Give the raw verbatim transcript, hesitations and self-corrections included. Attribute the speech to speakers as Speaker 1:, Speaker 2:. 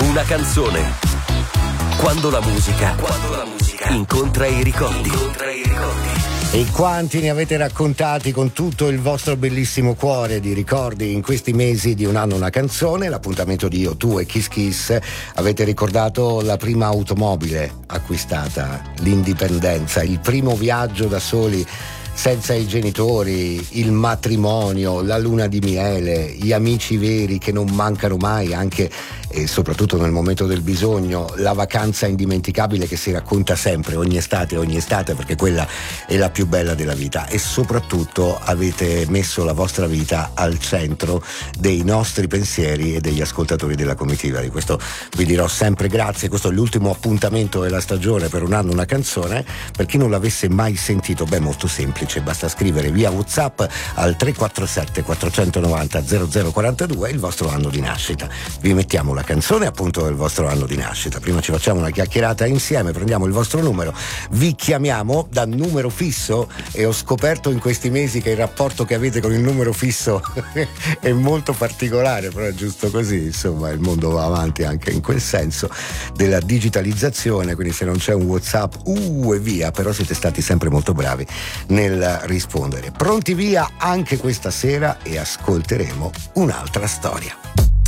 Speaker 1: Una canzone. Quando la musica, quando la musica incontra i ricordi. Incontra i ricordi.
Speaker 2: E quanti ne avete raccontati con tutto il vostro bellissimo cuore di ricordi in questi mesi di Un anno una canzone, l'appuntamento di Io, Tu e Kiss Kiss. Avete ricordato la prima automobile acquistata, l'indipendenza, il primo viaggio da soli senza i genitori, il matrimonio, la luna di miele, gli amici veri che non mancano mai, anche e soprattutto nel momento del bisogno, la vacanza indimenticabile che si racconta sempre, ogni estate, ogni estate, perché quella è la più bella della vita. E soprattutto avete messo la vostra vita al centro dei nostri pensieri e degli ascoltatori della comitiva. Di questo vi dirò sempre grazie. Questo è l'ultimo appuntamento della stagione per Un anno una canzone. Per chi non l'avesse mai sentito, beh, molto semplice, basta scrivere via WhatsApp al tre quattro sette quattro nove zero zero zero quattro due il vostro anno di nascita. Vi mettiamo la canzone appunto del vostro anno di nascita. Prima ci facciamo una chiacchierata insieme, prendiamo il vostro numero, vi chiamiamo da numero fisso, e ho scoperto in questi mesi che il rapporto che avete con il numero fisso è molto particolare, però è giusto così, insomma il mondo va avanti anche in quel senso della digitalizzazione, quindi se non c'è un WhatsApp uh e via, però siete stati sempre molto bravi nel rispondere. Pronti via anche questa sera e ascolteremo un'altra storia.